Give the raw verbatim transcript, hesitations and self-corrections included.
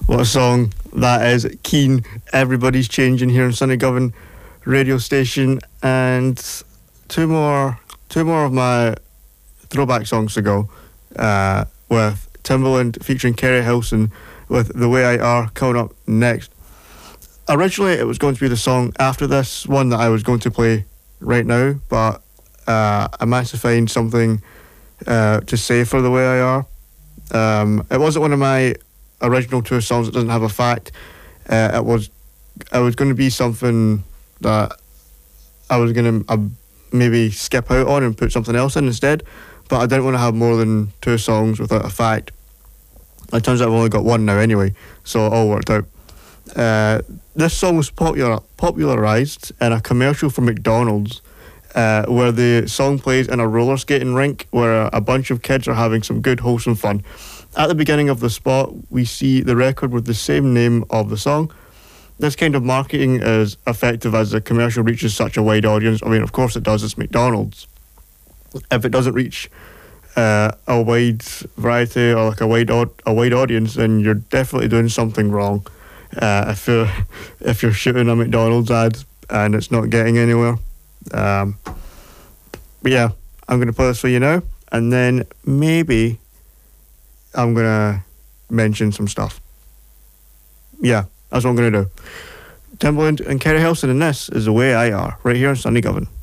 What a song that is. Keen, everybody's changing here on Sunnygovan radio station. And two more two more of my throwback songs to go, uh, with Timbaland featuring Kerry Hilson with The Way I Are coming up next. Originally it was going to be the song after this one that I was going to play right now, but uh, I managed to find something uh, to say for The Way I Are. Um, it wasn't one of my original two songs. It doesn't have a fact. Uh, it was it was going to be something that I was going to uh, maybe skip out on and put something else in instead, but I didn't want to have more than two songs without a fact. It turns out I've only got one now anyway, so it all worked out. Uh, this song was popular popularised in a commercial for McDonald's, uh, where the song plays in a roller skating rink where a, a bunch of kids are having some good wholesome fun. At the beginning of the spot, we see the record with the same name of the song. This kind of marketing is effective as the commercial reaches such a wide audience. I mean, of course it does, it's McDonald's. If it doesn't reach uh, a wide variety or like a wide au- a wide audience, then you're definitely doing something wrong. Uh, if you're if you're shooting a McDonald's ad and it's not getting anywhere. Um, but yeah, I'm going to play this for you now, and then maybe I'm going to mention some stuff. Yeah, that's what I'm going to do. Timbaland and Kerry Hilson, and this is The Way I Are, right here on Sunnygovan.